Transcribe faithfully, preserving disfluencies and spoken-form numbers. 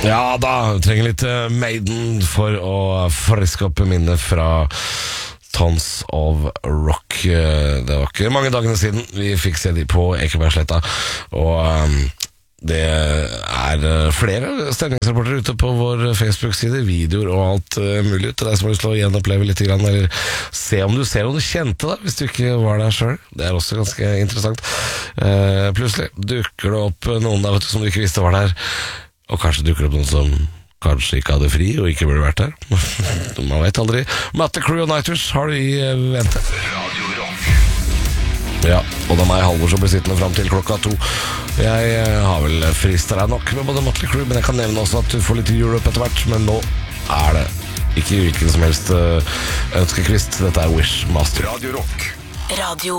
Ja da, vi trenger litt Maiden for å friske opp minnet fra Tons of Rock. Det var ikke mange dagene siden vi fikk se de på Ekebergsletta, og um, det er flere stemningsrapporter ute på vår Facebook-side, videoer og alt uh, mulig til deg som har lyst til å gjenoppleve litt grann, eller se om du ser om du kjente da, hvis du ikke var der selv. Det er også ganske interessant. Uh, plutselig dukker det opp noen der, vet du, som du ikke visste var der, og kanskje dukker det opp noen som kanskje ikke hadde fri og ikke burde vært der. Man vet aldri. Mötley Crüe og Nightwish har de ventet. Radio Rock. Ja, og det er meg, Halvor, som blir sittende frem til klokka to. Jeg har vel fristet deg nok med både Mötley Crüe, men jeg kan nevne også at du får litt Europe etter hvert. Men nå er det ikke hvilken som helst ønskekvist. Dette er Wishmaster. Radio Rock. Radio